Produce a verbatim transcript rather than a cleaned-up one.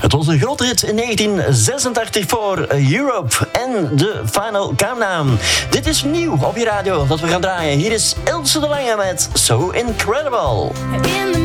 Het was een grote hit in negentien zesentachtig voor Europe en de Final Countdown. Dit is nieuw op je radio dat we gaan draaien. Hier is Ilse de Lange met So Incredible.